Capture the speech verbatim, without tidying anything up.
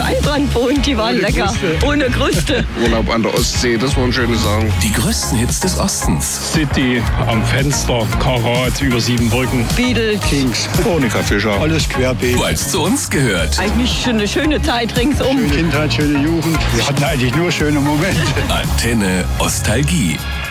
Einbrand wohnt, die waren Ohne lecker. Kruste. Ohne Kruste. Urlaub an der Ostsee, das waren schöne Sachen. Die größten Hits des Ostens. City, am Fenster, Karat, über sieben Brücken. Beatles. Kings, Monika Fischer. alles querbeet. Weil es zu uns gehört. Eigentlich schon eine schöne Zeit ringsum. Schöne Kindheit, schöne Jugend. Wir hatten eigentlich nur schöne Momente. Antenne Ostalgie.